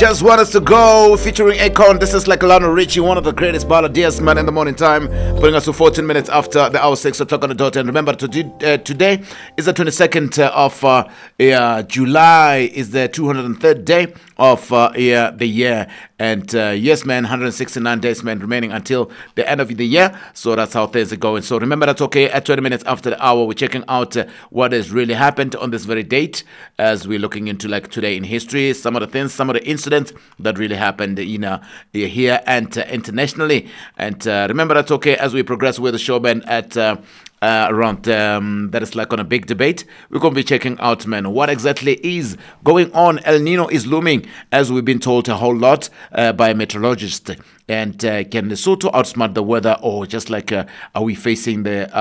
Just Want Us to Go featuring Akon. This is like Lionel Richie, one of the greatest balladeers, man, in the morning time, putting us to 14 minutes after the hour 6 o'clock on the dot. And remember, today is the 22nd of July, is the 203rd day of the year. And yes, man, 169 days, man, remaining until the end of the year. So that's how things are going. So remember, that's okay. At 20 minutes after the hour, we're checking out what has really happened on this very date, as we're looking into like today in history, some of the things, some of the incidents that really happened, here and internationally. And remember, that's okay. As we progress with the show, man, at around that is like on a big debate, we're going to be checking out, man, what exactly is going on. El Nino is looming, as we've been told a whole lot by meteorologists. And can Lesotho outsmart the weather, or just like are we facing the